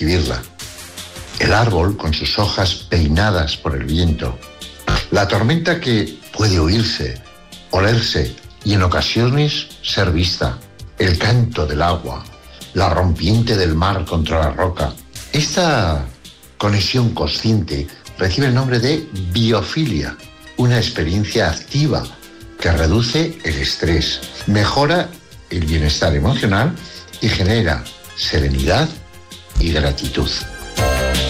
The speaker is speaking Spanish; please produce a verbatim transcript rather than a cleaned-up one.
percibirla. El árbol con sus hojas peinadas por el viento. La tormenta que puede oírse, olerse y en ocasiones ser vista. El canto del agua, la rompiente del mar contra la roca. Esta conexión consciente recibe el nombre de biofilia, una experiencia activa que reduce el estrés, mejora el bienestar emocional y genera serenidad y gratitud.